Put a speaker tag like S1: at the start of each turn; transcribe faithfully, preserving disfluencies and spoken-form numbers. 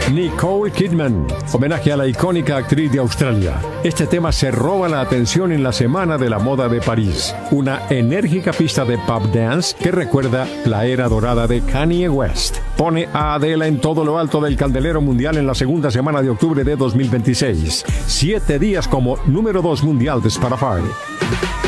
S1: Nicole Kidman, homenaje a la icónica actriz de Australia. Este tema se roba la atención en la Semana de la Moda de París, una enérgica pista de pop dance que recuerda la era dorada de Kanye West. Pone a Adele en todo lo alto del candelero mundial en la segunda semana de octubre de dos mil veintiséis. Siete días como número dos mundial de Spotify.